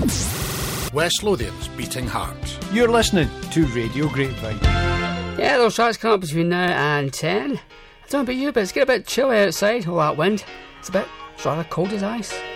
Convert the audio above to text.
West Lothian's beating heart. You're listening to Radio Grapevine. Yeah, those tracks come up between now and 10. I don't know about you, but it's getting a bit chilly outside. All that wind. It's rather cold as ice.